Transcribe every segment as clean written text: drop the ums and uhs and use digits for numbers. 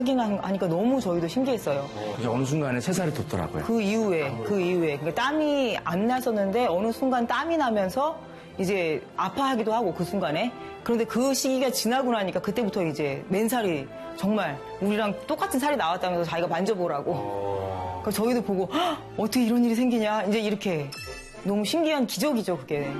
하니까 너무 저희도 신기했어요. 그게 어느 순간에 새살이 돋더라고요. 그 이후에. 그러니까 땀이 안 났었는데 어느 순간 땀이 나면서 이제 아파하기도 하고 그 순간에. 그런데 그 시기가 지나고 나니까 그때부터 이제 맨살이 정말 우리랑 똑같은 살이 나왔다면서 자기가 만져보라고. 그래서 저희도 보고 어떻게 이런 일이 생기냐. 이제 이렇게 너무 신기한 기적이죠, 그게.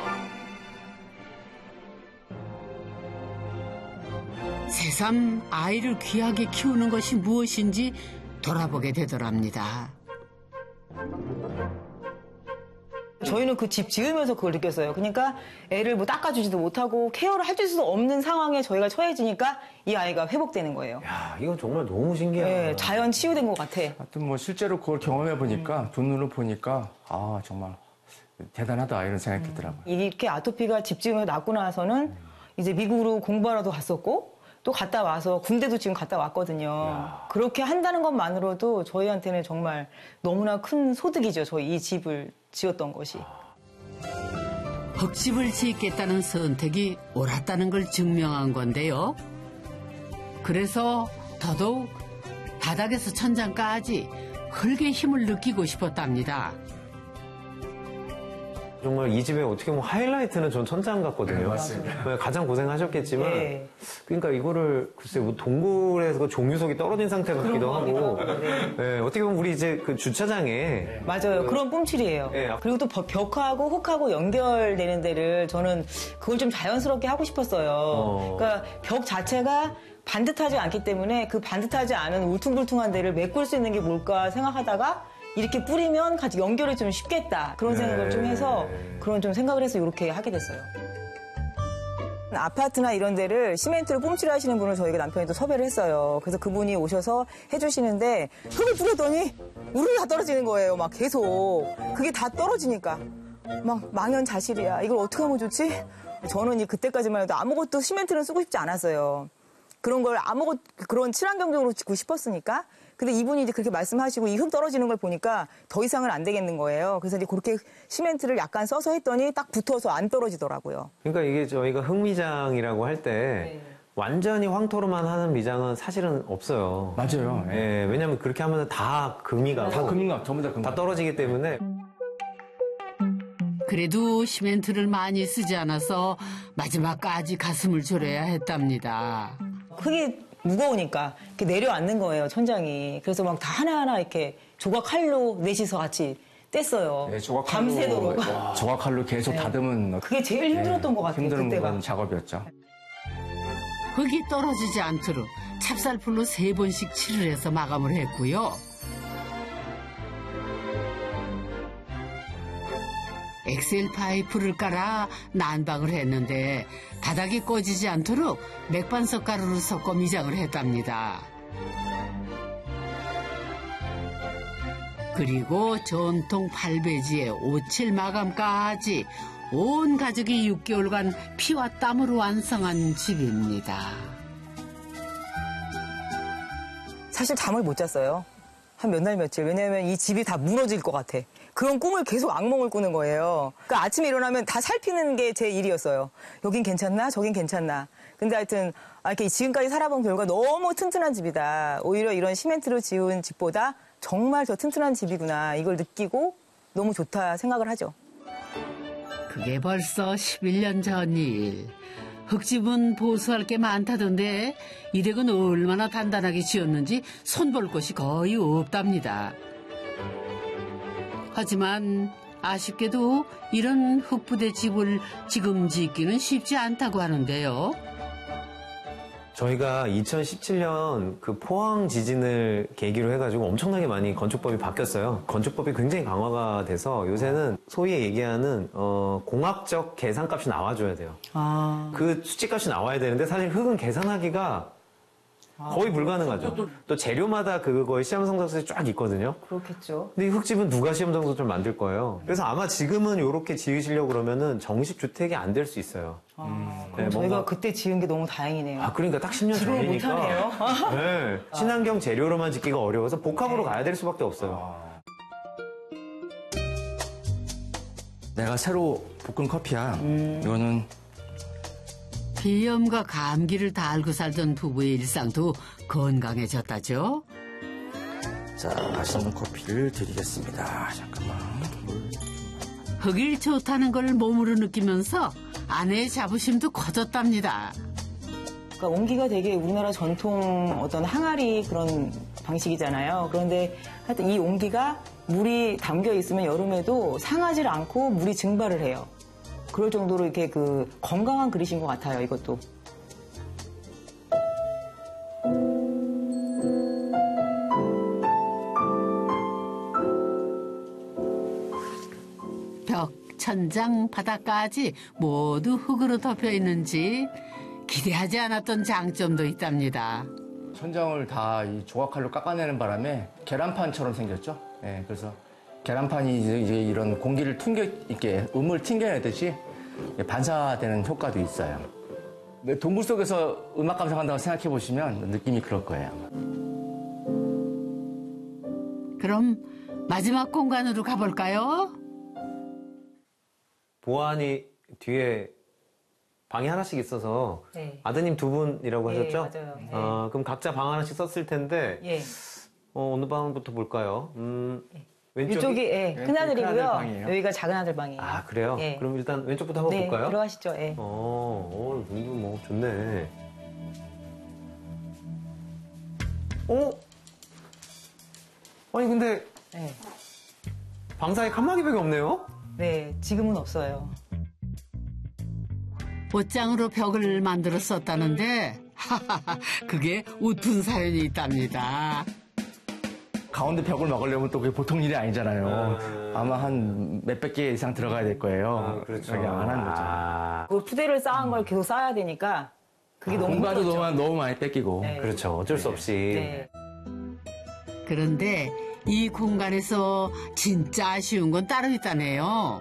새삼 아이를 귀하게 키우는 것이 무엇인지 돌아보게 되더랍니다. 저희는 그 집 지으면서 그걸 느꼈어요. 그러니까 애를 뭐 닦아주지도 못하고 케어를 해줄 수도 없는 상황에 저희가 처해지니까 이 아이가 회복되는 거예요. 야, 이건 정말 너무 신기하다. 네, 자연 치유된 것 같아. 하여튼 뭐 실제로 그걸 경험해 보니까 두 눈으로 보니까 아 정말 대단하다 이런 생각이 들더라고요. 이렇게 아토피가 집 지으면서 낫고 나서는 이제 미국으로 공부하러도 갔었고 또 갔다 와서 군대도 지금 갔다 왔거든요. 야. 그렇게 한다는 것만으로도 저희한테는 정말 너무나 큰 소득이죠. 저희 이 집을 지었던 것이. 흙집을 짓겠다는 선택이 옳았다는 걸 증명한 건데요. 그래서 더더욱 바닥에서 천장까지 흙의 힘을 느끼고 싶었답니다. 정말 이 집의 어떻게 보면 하이라이트는 전 천장 같거든요. 네, 맞습니다. 가장 고생하셨겠지만, 네. 그러니까 이거를 글쎄 뭐 동굴에서 그 종유석이 떨어진 상태 같기도 하고, 네, 어떻게 보면 우리 이제 그 주차장에 맞아요. 그런 뿜칠이에요. 네. 그리고 또 벽하고 흙하고 연결되는 데를 저는 그걸 좀 자연스럽게 하고 싶었어요. 그러니까 벽 자체가 반듯하지 않기 때문에 그 반듯하지 않은 울퉁불퉁한 데를 메꿀 수 있는 게 뭘까 생각하다가 이렇게 뿌리면 같이 연결이 좀 쉽겠다. 그런 생각을 좀 해서 그런 좀 생각을 해서 이렇게 하게 됐어요. 아파트나 이런 데를 시멘트로 뿜칠하시는 분을 저희가 남편이 또 섭외를 했어요. 그래서 그분이 오셔서 해주시는데 흙을 뿌렸더니 우르르 다 떨어지는 거예요. 막 계속. 그게 다 떨어지니까 막 망연자실이야. 이걸 어떻게 하면 좋지? 저는 그때까지만 해도 아무것도 시멘트는 쓰고 싶지 않았어요. 그런 걸 그런 친환경적으로 짓고 싶었으니까. 근데 이분이 이제 그렇게 말씀하시고 이 흙 떨어지는 걸 보니까 더 이상은 안 되겠는 거예요. 그래서 이제 그렇게 시멘트를 약간 써서 했더니 딱 붙어서 안 떨어지더라고요. 그러니까 이게 저희가 흙미장이라고 할 때 완전히 황토로만 하는 미장은 사실은 없어요. 맞아요. 예, 왜냐하면 그렇게 하면 다 금이 가고 다 금가 전부 다 금. 다 떨어지기 때문에. 그래도 시멘트를 많이 쓰지 않아서 마지막까지 가슴을 졸여야 했답니다. 흙이 무거우니까 이렇게 내려앉는 거예요, 천장이. 그래서 막 다 하나하나 이렇게 조각칼로 넷이서 같이 뗐어요. 네, 밤새도록. 조각칼로 계속 다듬은. 그게 제일 힘들었던 것 같아요, 힘든 그때가. 건 작업이었죠. 흙이 떨어지지 않도록 찹쌀풀로 3번씩 칠을 해서 마감을 했고요. 엑셀 파이프를 깔아 난방을 했는데 바닥이 꺼지지 않도록 맥반석 가루를 섞어 미장을 했답니다. 그리고 전통 팔배지에 오칠 마감까지 온 가족이 6개월간 피와 땀으로 완성한 집입니다. 사실 잠을 못 잤어요. 한 몇 날 며칠. 왜냐면 이 집이 다 무너질 것 같아. 그런 꿈을 계속 악몽을 꾸는 거예요. 그러니까 아침에 일어나면 다 살피는 게 제 일이었어요. 여긴 괜찮나? 저긴 괜찮나? 근데 하여튼 이렇게 지금까지 살아본 결과 너무 튼튼한 집이다. 오히려 이런 시멘트로 지은 집보다 정말 더 튼튼한 집이구나. 이걸 느끼고 너무 좋다 생각을 하죠. 그게 벌써 11년 전 일. 흙집은 보수할 게 많다던데 이 댁은 얼마나 단단하게 지었는지 손볼 곳이 거의 없답니다. 하지만 아쉽게도 이런 흙부대 집을 지금 짓기는 쉽지 않다고 하는데요. 저희가 2017년 그 포항 지진을 계기로 해가지고 엄청나게 많이 건축법이 바뀌었어요. 건축법이 굉장히 강화가 돼서 요새는 소위 얘기하는 공학적 계산값이 나와줘야 돼요. 그 수치값이 나와야 되는데 사실 흙은 계산하기가 거의 불가능하죠. 또 재료마다 그거의 시험 성적서에 쫙 있거든요. 그렇겠죠. 근데 이 흙집은 누가 시험 성적서를 만들 거예요. 그래서 아마 지금은 이렇게 지으시려고 그러면은 정식 주택이 안 될 수 있어요. 그럼 저희가 그때 지은 게 너무 다행이네요. 아, 그러니까 딱 10년 지금은 전이니까. 못하네요. 네, 친환경 재료로만 짓기가 어려워서 복합으로 가야 될 수밖에 없어요. 내가 새로 볶은 커피야. 이거는 비염과 감기를 다 앓고 살던 부부의 일상도 건강해졌다죠. 자, 맛있는 커피를 드리겠습니다. 잠깐만. 흙이 좋다는 걸 몸으로 느끼면서 아내의 자부심도 커졌답니다. 그러니까 옹기가 되게 우리나라 전통 어떤 항아리 그런 방식이잖아요. 그런데 하여튼 이 옹기가 물이 담겨 있으면 여름에도 상하지 않고 물이 증발을 해요. 그럴 정도로 이렇게 그 건강한 그릇인 것 같아요, 이것도. 벽, 천장, 바닥까지 모두 흙으로 덮여 있는지 기대하지 않았던 장점도 있답니다. 천장을 다 이 조각칼로 깎아내는 바람에 계란판처럼 생겼죠. 예, 그래서 계란판이 이제 이런 공기를 이렇게 음을 튕겨내듯이 반사되는 효과도 있어요. 동굴 속에서 음악 감상한다고 생각해 보시면 느낌이 그럴 거예요. 그럼 마지막 공간으로 가볼까요? 보안이 뒤에 방이 하나씩 있어서 네. 아드님 두 분이라고 네, 하셨죠? 맞아요. 네. 그럼 각자 방 하나씩 썼을 텐데 예. 어느 방부터 볼까요? 왼쪽이? 이쪽이 예, 네, 큰아들이고요. 큰아들 방이에요. 여기가 작은아들 방이에요. 아 그래요? 예. 그럼 일단 왼쪽부터 한번 네, 볼까요? 들어가시죠. 예. 문도 뭐 좋네. 아니 근데 네. 방 사이 칸막이밖에 없네요? 네, 지금은 없어요. 옷장으로 벽을 만들어 썼다는데 하하하 그게 웃픈 사연이 있답니다. 가운데 벽을 막으려면 또 그게 보통 일이 아니잖아요. 아마 한 몇백 개 이상 들어가야 될 거예요. 그렇죠. 그게 안 한 거죠. 그 푸대를 쌓은 걸 계속 쌓아야 되니까 그게 너무 공간도 힘들었죠. 너무 많이 뺏기고. 네. 그렇죠. 어쩔 수 없이. 네. 그런데 이 공간에서 진짜 아쉬운 건 따로 있다네요.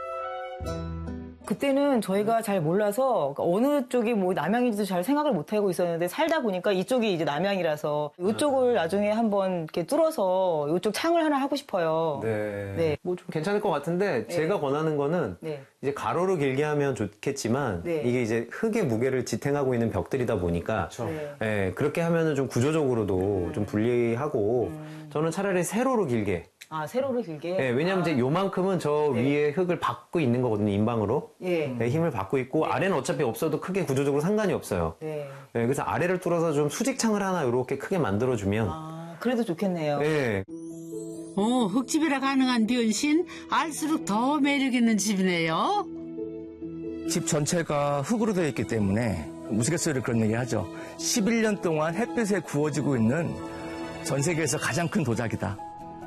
그때는 저희가 잘 몰라서 어느 쪽이 뭐 남양인지도 잘 생각을 못 하고 있었는데 살다 보니까 이쪽이 이제 남양이라서 이쪽을 나중에 한번 이렇게 뚫어서 이쪽 창을 하나 하고 싶어요. 네. 네. 뭐 좀 괜찮을 것 같은데 제가 권하는 거는 네. 이제 가로로 길게 하면 좋겠지만 네. 이게 이제 흙의 무게를 지탱하고 있는 벽들이다 보니까 네. 예, 그렇게 하면은 좀 구조적으로도 좀 불리하고 저는 차라리 세로로 길게 아, 세로로 길게? 예, 왜냐면 이제 요만큼은 저 위에 흙을 받고 있는 거거든요, 인방으로. 예. 예, 힘을 받고 있고, 아래는 어차피 없어도 크게 구조적으로 상관이 없어요. 네. 예, 그래서 아래를 뚫어서 좀 수직창을 하나 이렇게 크게 만들어주면, 아, 그래도 좋겠네요. 예, 흙집이라 가능한 변신 알수록 더 매력 있는 집이네요. 집 전체가 흙으로 되어 있기 때문에 우스갯소리로 그런 얘기 하죠. 11년 동안 햇빛에 구워지고 있는 전 세계에서 가장 큰 도자기다.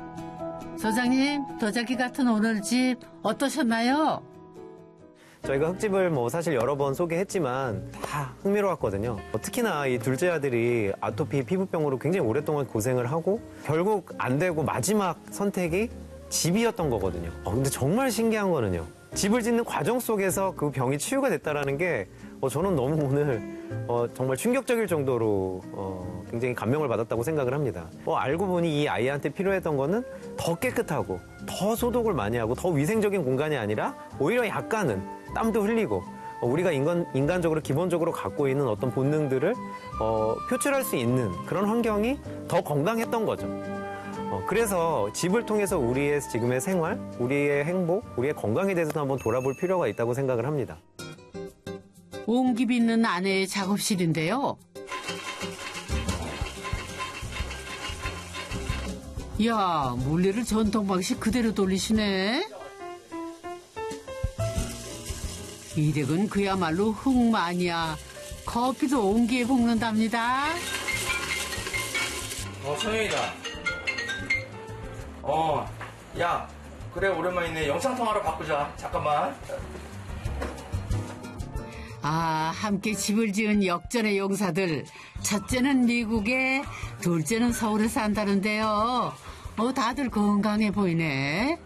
소장님, 도자기 같은 오늘 집 어떠셨나요? 저희가 흙집을 뭐 사실 여러 번 소개했지만 다 흥미로웠거든요. 특히나 이 둘째 아들이 아토피 피부병으로 굉장히 오랫동안 고생을 하고 결국 안 되고 마지막 선택이 집이었던 거거든요. 근데 정말 신기한 거는요. 집을 짓는 과정 속에서 그 병이 치유가 됐다라는 게 저는 너무 오늘 정말 충격적일 정도로 굉장히 감명을 받았다고 생각을 합니다. 알고 보니 이 아이한테 필요했던 거는 더 깨끗하고 더 소독을 많이 하고 더 위생적인 공간이 아니라 오히려 약간은 땀도 흘리고 우리가 인간적으로 기본적으로 갖고 있는 어떤 본능들을 표출할 수 있는 그런 환경이 더 건강했던 거죠. 그래서 집을 통해서 우리의 지금의 생활, 우리의 행복, 우리의 건강에 대해서도 한번 돌아볼 필요가 있다고 생각을 합니다. 옹기 빚는 아내의 작업실인데요. 이야, 물레를 전통 방식 그대로 돌리시네. 이 댁은 그야말로 흙마니아. 커피도 옹기에 볶는답니다. 성현이다. 야, 그래, 오랜만이네. 영상통화로 바꾸자. 잠깐만. 아, 함께 집을 지은 역전의 용사들. 첫째는 미국에, 둘째는 서울에 산다는데요. 다들 건강해 보이네.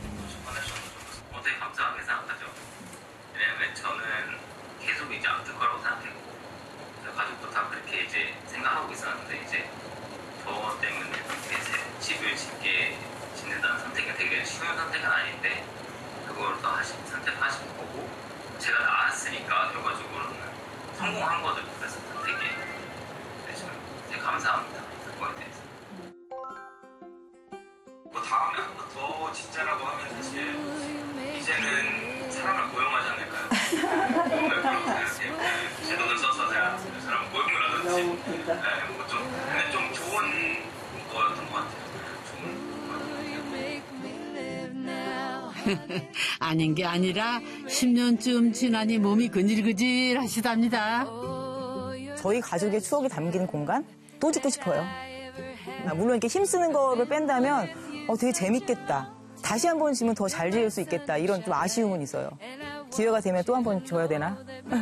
되게 감사하게 생각하죠. 왜냐면 저는 계속 이제 아플 거라고 생각했고, 가족도 다 그렇게 이제 생각하고 있었는데, 이제 저 때문에 이렇게 집을 짓는다는 선택이 되게 쉬운 선택은 아닌데, 그걸 또 선택하신 거고, 제가 나았으니까 결과적으로는 성공한 거죠. 그래서 되게 감사합니다. 그거에 대해서. 뭐 다음에 한 번 더 진짜라고 하면 사실 이제는 사람을 고용하지 않을까요? 고용을 그렇게 생각해요. 제 돈을 써서 제가 사람을 고용을 하든지 근데 좀 좋은 거였던 것 같아요. 아닌 게 아니라 10년쯤 지나니 몸이 근질근질 하시답니다. 저희 가족의 추억이 담긴 공간 또 짓고 싶어요. 물론 이렇게 힘쓰는 거를 뺀다면 되게 재밌겠다. 다시 한 번 지면 더 잘 지을 수 있겠다. 이런 좀 아쉬움은 있어요. 기회가 되면 또 한 번 줘야 되나?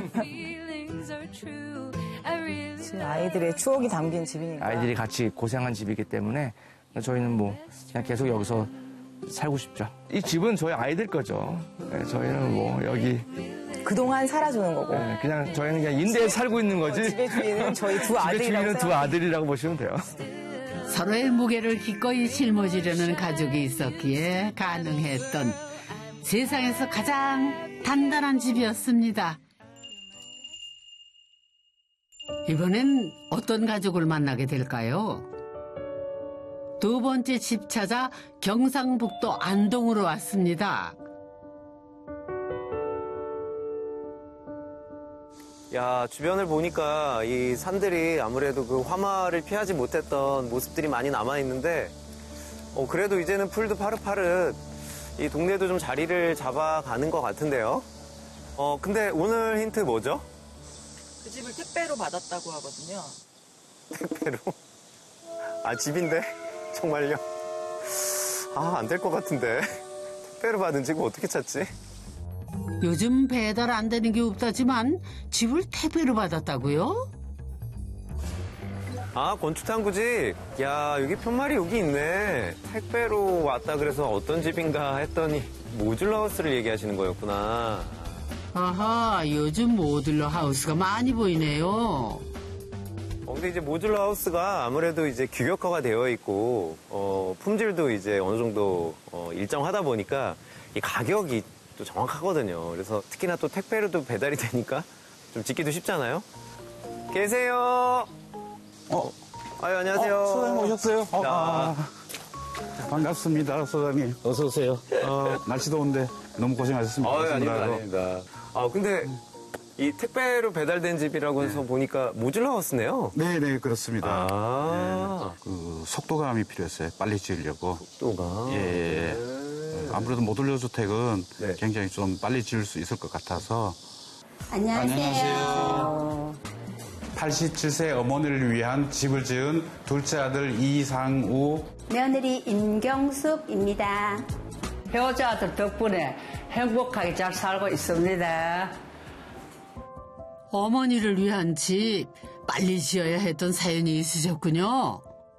아이들의 추억이 담긴 집이니까. 아이들이 같이 고생한 집이기 때문에 저희는 뭐 그냥 계속 여기서 살고 싶죠. 이 집은 저희 아이들 거죠. 네, 저희는 뭐 여기 그동안 살아주는 거고. 네, 그냥 저희는 그냥 인대에 살고 있는 거지. 집의 주인은 저희 두 집의 아들이라고 주인은 두 아들이라고 보시면 돼요. 서로의 무게를 기꺼이 짊어지려는 가족이 있었기에 가능했던 세상에서 가장 단단한 집이었습니다. 이번엔 어떤 가족을 만나게 될까요? 두 번째 집 찾아 경상북도 안동으로 왔습니다. 야, 주변을 보니까 이 산들이 아무래도 그 화마를 피하지 못했던 모습들이 많이 남아있는데, 그래도 이제는 풀도 파릇파릇, 이 동네도 좀 자리를 잡아가는 것 같은데요. 근데 오늘 힌트 뭐죠? 그 집을 택배로 받았다고 하거든요. 택배로? 아, 집인데? 정말요? 아, 안 될 것 같은데. 택배로 받은 집을 어떻게 찾지? 요즘 배달 안 되는 게 없다지만 집을 택배로 받았다고요? 아, 건축탐구집. 야, 여기 편말이 여기 있네. 택배로 왔다 그래서 어떤 집인가 했더니 모듈러 하우스를 얘기하시는 거였구나. 아하, 요즘 모듈러 하우스가 많이 보이네요. 근데 이제 모듈러 하우스가 아무래도 이제 규격화가 되어 있고, 품질도 이제 어느 정도 일정하다 보니까 이 가격이 또 정확하거든요. 그래서 특히나 또 택배로도 배달이 되니까 좀 짓기도 쉽잖아요. 계세요. 아유, 안녕하세요. 소장님 오셨어요? 야. 반갑습니다, 소장님. 어서 오세요. 날씨 더운데 너무 고생하셨습니다. 아유, 아닙니다. 아, 근데 이 택배로 배달된 집이라고 해서 보니까 모듈러 하우스네요. 네, 그렇습니다. 아, 그 속도감이 필요했어요. 빨리 지으려고. 또가. 예. 아무래도 모듈러 주택은 네. 굉장히 좀 빨리 지을 수 있을 것 같아서. 안녕하세요. 87세 어머니를 위한 집을 지은 둘째 아들 이상우. 며느리 임경숙입니다. 배우자들 덕분에 행복하게 잘 살고 있습니다. 어머니를 위한 집 빨리 지어야 했던 사연이 있으셨군요.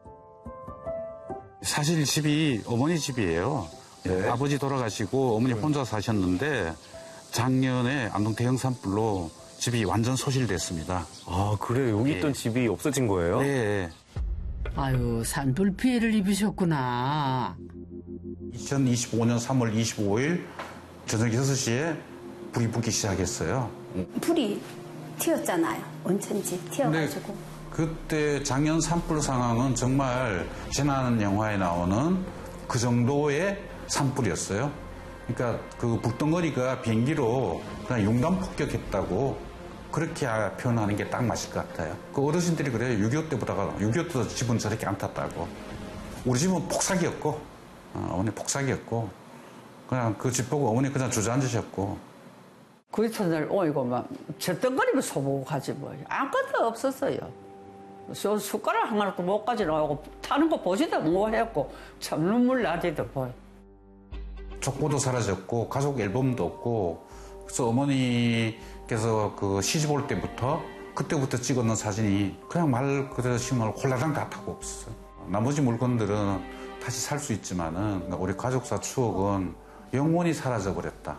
사실 집이 어머니 집이에요. 네. 아버지 돌아가시고 어머니 혼자 사셨는데 작년에 안동 대형 산불로 집이 완전 소실됐습니다. 아, 그래요? 여기 있던 집이 없어진 거예요? 네. 아유, 산불 피해를 입으셨구나. 2025년 3월 25일 저녁 6시에 불이 붙기 시작했어요. 불이 튀었잖아요. 온천집 튀어가지고. 그때 작년 산불 상황은 정말 재난 영화에 나오는 그 정도의 산불이었어요. 그러니까 그 불덩어리가 비행기로 그냥 융단 폭격했다고 그렇게 표현하는 게 딱 맞을 것 같아요. 그 어르신들이 그래요. 6.25 때보다가 6.25 때도 집은 저렇게 안 탔다고. 우리 집은 폭삭이었고 어머니 폭삭이었고 그냥 그 집 보고 어머니 그냥 주저앉으셨고. 그 이튿날 오이고 막 절덩거리면 소보고 가지 뭐. 아무것도 없었어요. 숟가락 하나도 못 가지고 타는 거 보지도 못했고 참 눈물 나지도 보여. 족보도 사라졌고 가족 앨범도 없고 그래서 어머니께서 그 시집 올 때부터 그때부터 찍었는 사진이 그냥 말 그대로 심을 홀라당 다 타고 없었어요. 나머지 물건들은 다시 살 수 있지만은 우리 가족사 추억은 영원히 사라져 버렸다.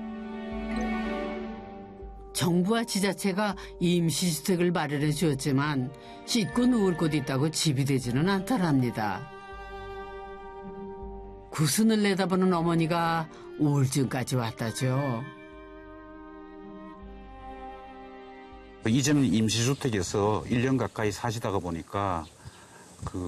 정부와 지자체가 임시주택을 마련해 주었지만 씻고 누울 곳 있다고 집이 되지는 않더랍니다. 구순을 내다보는 어머니가 우울증까지 왔다죠. 이전 임시주택에서 1년 가까이 사시다가 보니까